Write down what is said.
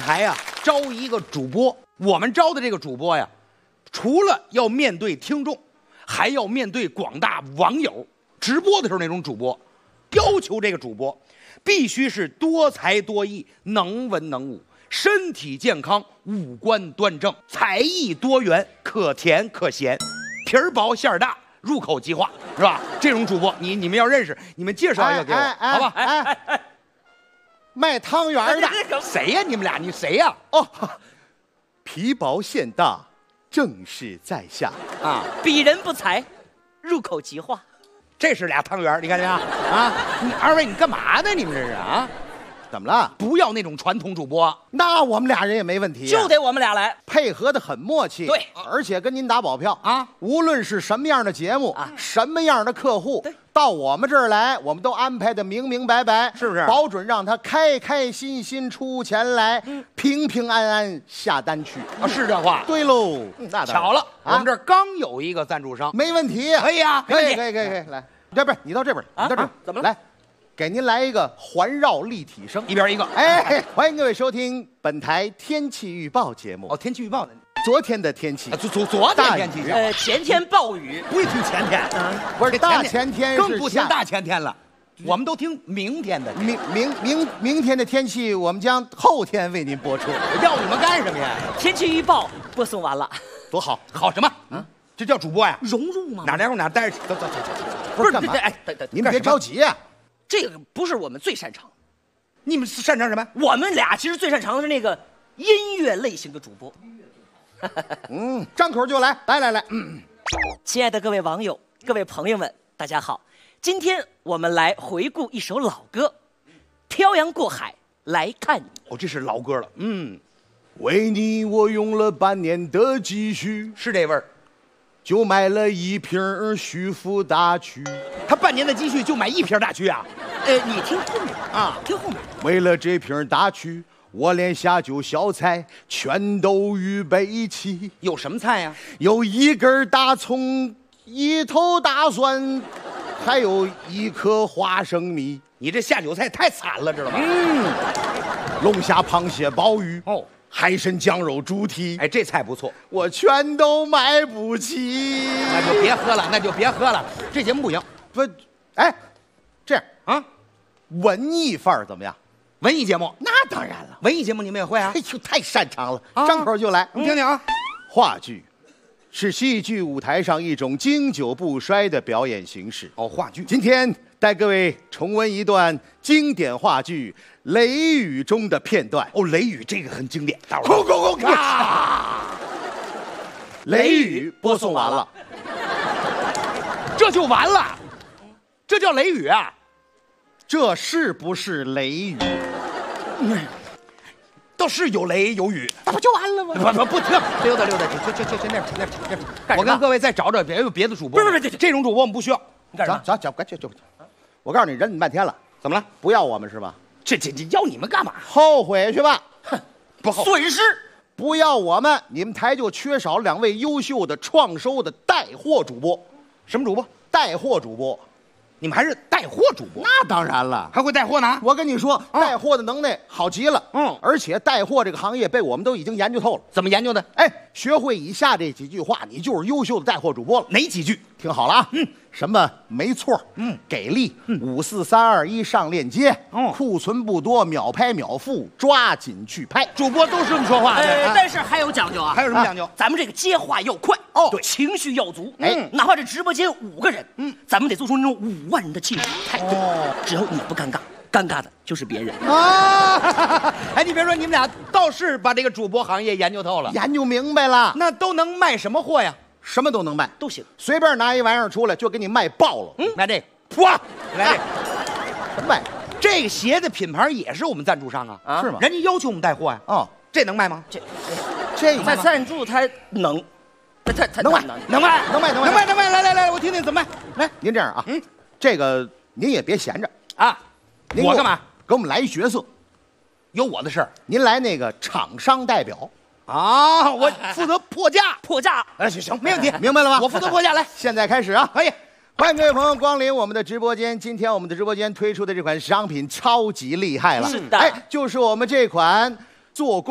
台呀招一个主播，我们招的这个主播呀，除了要面对听众，还要面对广大网友。直播的时候那种主播，要求这个主播必须是多才多艺、能文能武、身体健康、五官端正、才艺多元、可甜可咸、皮儿薄馅儿大、入口即化，是吧？这种主播你们要认识，你们介绍一个给我，好吧？ 卖汤圆的谁呀？你们俩？你谁呀？ 哦，皮薄馅大，正是在下啊！ 鄙人不才，入口即化。 这是俩汤圆，你看见没有？啊，二位你干嘛呢？你们这是啊？ 怎么了？ 不要那种传统主播， 那我们俩人也没问题、啊， 就得我们俩来， 配合的很默契。 对， 而且跟您打保票啊， 无论是什么样的节目啊， 什么样的客户，到我们这儿来，我们都安排的明明白白， 是不是？ 保准让他开开心心出钱来，平平安安下单去。 啊，是这话。 对喽，那巧了，我们这儿刚有一个赞助商， 没问题， 可以啊， 可以，来，这不是你到这边，你到这， 怎么了？ 来。给您来一个环绕立体声， 一边一个。 哎，欢迎各位收听本台天气预报节目。 哦，天气预报的， 昨天的天气， 昨天天气， 前天暴雨， 不会听前天， 不是大前天， 更不听大前天了，我们都听明天的。 明天的天气，我们将后天为您播出。 要你们干什么呀？ 天气预报播送完了， 多好， 好什么？嗯，这叫主播呀？ 融入吗？ 哪待着？走， 不是干嘛？ 哎，等， 您别着急呀。 这个不是我们最擅长， 你们擅长什么？ 我们俩其实最擅长的是那个音乐类型的主播。 张口就来，来。 亲爱的各位网友、各位朋友们，大家好！今天我们来回顾一首老歌，《漂洋过海来看你》。 哦，这是老歌了。 为你我用了半年的积蓄， 是这味儿。 就买了一瓶徐福大曲， 他半年的积蓄就买一瓶大曲啊？ 你听后面啊， 听后面。 为了这瓶大曲，我连下酒小菜全都预备齐。 有什么菜呀？ 有一根大葱，一头大蒜，还有一颗花生米。 你这下酒菜太惨了，知道吗？ 龙虾、螃蟹、鲍鱼哦。 海参、酱肉、猪蹄， 哎，这菜不错， 我全都买不起。 那就别喝了，这节目不行。 不，哎，这样啊， 文艺范儿怎么样？ 文艺节目？ 那当然了， 文艺节目你们也会啊？ 哎呦，太擅长了，张口就来。 你听听啊， 话剧是戏剧舞台上一种经久不衰的表演形式。 哦，话剧。 今天带各位重温一段经典话剧《雷雨》中的片段。 哦，《雷雨》这个很经典，大伙儿。雷雨播送完了， 这就完了，这叫雷雨啊？ 这是不是雷雨？ 倒是有雷有雨， 那不就完了吗？ 不听，溜达，去那。我跟各位再找别的主播。 不是， 这种主播我们不需要。 走，我告诉你，忍你半天了， 怎么了？ 不要我们是吧？ 这要你们干嘛？ 后悔去吧！ 哼，不后损失。 不要我们，你们台就缺少2位优秀的创收的带货主播。 什么主播？ 带货主播。 你们还是带货主播？ 那当然了， 还会带货呢。 我跟你说，带货的能耐好极了。而且带货这个行业被我们都已经研究透了。 怎么研究的？ 哎，学会以下这几句话，你就是优秀的带货主播了。 哪几句？ 听好了啊。什么没错，给力，5、4、3、2、1上链接，库存不多，秒拍秒付，抓紧去拍。 主播都是这么说话的， 但是还有讲究啊。 还有什么讲究？ 咱们这个接话要快，对，情绪要足。哪怕这直播间5个人，咱们得做出那种5万人的气势。只要你不尴尬，尴尬的就是别人啊！哎，你别说，你们俩倒是把这个主播行业研究透了， 研究明白了。 那都能卖什么货呀？ 什么都能卖， 都行， 随便拿一玩意儿出来就给你卖爆了。 卖这个，哇，来这个， 什么卖？ 这个鞋的品牌也是我们赞助商啊， 是吗？ 人家要求我们带货呀。这能卖吗？ 这在赞助他能，他能卖， 能卖，来，我听听怎么卖。来， 您这样啊，这个您也别闲着啊，我干嘛？ 给我们来一角色， 有我的事儿， 您来那个厂商代表。 我负责破价。哎，行，没问题， 明白了吗？ 我负责破价。来， 现在开始啊！ 可以， 欢迎各位朋友光临我们的直播间。今天我们的直播间推出的这款商品超级厉害了， 是的， 就是我们这款做工。